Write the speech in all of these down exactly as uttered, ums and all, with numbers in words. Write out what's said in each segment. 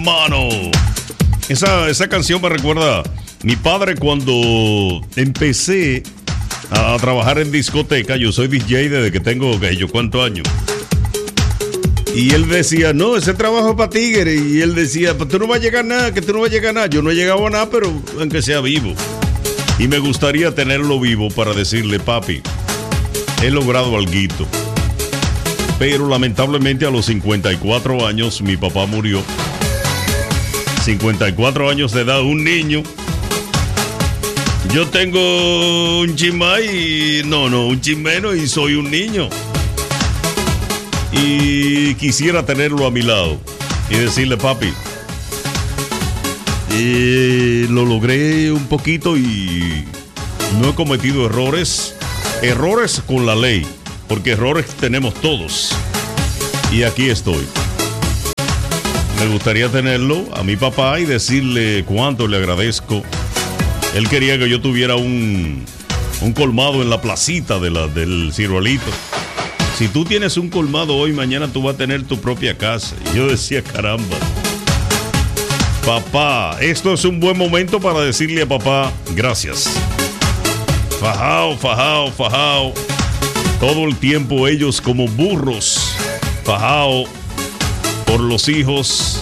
hermano. Esa, esa canción me recuerda a mi padre cuando empecé a trabajar en discoteca. Yo soy D J desde que tengo, que yo cuántos años. Y él decía, no, ese trabajo es para tigres. Y él decía, pues tú no vas a llegar a nada, que tú no vas a llegar a nada. Yo no he llegado a nada, pero aunque sea vivo. Y me gustaría tenerlo vivo para decirle, papi, he logrado alguito. Pero lamentablemente a los cincuenta y cuatro años mi papá murió. cincuenta y cuatro años de edad, un niño. Yo tengo un chimay, no, no, un chimeno y soy un niño. Y quisiera tenerlo a mi lado y decirle, papi, eh, lo logré un poquito y no he cometido errores. Errores con la ley, porque errores tenemos todos. Y aquí estoy. Me gustaría tenerlo a mi papá y decirle cuánto le agradezco. Él quería que yo tuviera un, un colmado en la placita de la, del ciruelito. Si tú tienes un colmado hoy, mañana tú vas a tener tu propia casa. Y yo decía, caramba. Papá, esto es un buen momento para decirle a papá, gracias. Fajao, fajao, fajao. Todo el tiempo ellos como burros. Fajao por los hijos.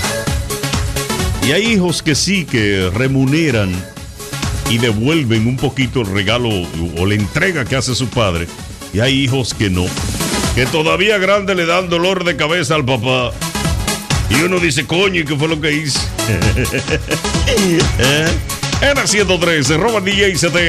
Y hay hijos que sí, que remuneran y devuelven un poquito el regalo o la entrega que hace su padre. Y hay hijos que no, que todavía grande le dan dolor de cabeza al papá. Y uno dice, coño, ¿y qué fue lo que hice? ¿Eh? Era ciento trece, Robert D J C T.